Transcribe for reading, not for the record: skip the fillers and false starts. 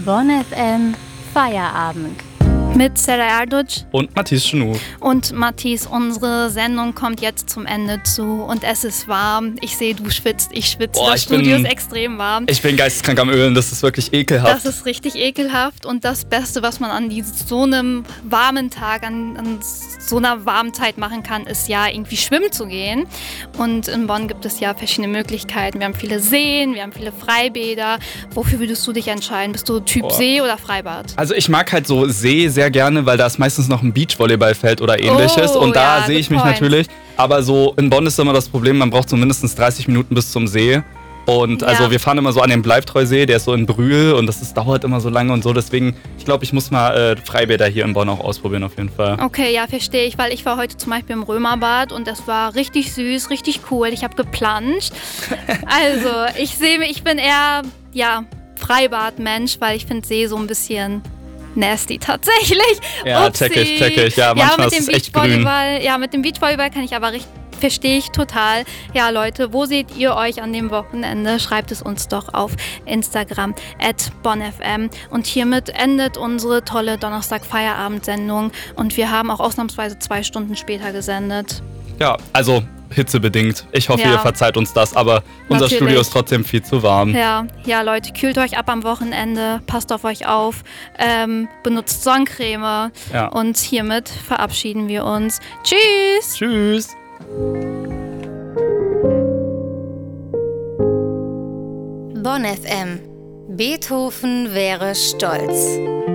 Bonn FM Feierabend. Mit Sarah Erduc und Matthias Schnu. Und Matthias, unsere Sendung kommt jetzt zum Ende zu und es ist warm. Ich sehe, du schwitzt, ich schwitze. Das Studio ist extrem warm. Ich bin geisteskrank am Ölen, das ist wirklich ekelhaft. Das ist richtig ekelhaft und das Beste, was man an so einem warmen Tag, an so einer warmen Zeit machen kann, ist ja irgendwie schwimmen zu gehen. Und in Bonn gibt es ja verschiedene Möglichkeiten. Wir haben viele Seen, wir haben viele Freibäder. Wofür würdest du dich entscheiden? Bist du Typ See oder Freibad? Also ich mag halt so See sehr gerne, weil da ist meistens noch ein Beachvolleyballfeld oder ähnliches und da sehe ich mich natürlich. Aber so in Bonn ist immer das Problem, man braucht so mindestens 30 Minuten bis zum See. Und also wir fahren immer so an den Bleibtreusee, der ist so in Brühl und das dauert immer so lange und so. Deswegen, ich glaube, ich muss mal Freibäder hier in Bonn auch ausprobieren auf jeden Fall. Okay, ja, verstehe ich, weil ich war heute zum Beispiel im Römerbad und das war richtig süß, richtig cool. Ich habe geplanscht. Also, ich bin eher, Freibadmensch, weil ich finde See so ein bisschen nasty tatsächlich. Ja, check ich. Ja, manchmal ist es echt grün. Ja, mit dem Beachvolleyball kann ich aber verstehe ich total. Ja, Leute, wo seht ihr euch an dem Wochenende? Schreibt es uns doch auf Instagram @bonnfm. Und hiermit endet unsere tolle Donnerstag-Feierabend-Sendung. Und wir haben auch ausnahmsweise 2 Stunden später gesendet. Ja, also hitzebedingt. Ich hoffe, ihr verzeiht uns das, aber unser Studio ist trotzdem viel zu warm. Ja, Leute, kühlt euch ab am Wochenende, passt auf euch auf, benutzt Sonnencreme und hiermit verabschieden wir uns. Tschüss! Tschüss! Bonn FM. Beethoven wäre stolz.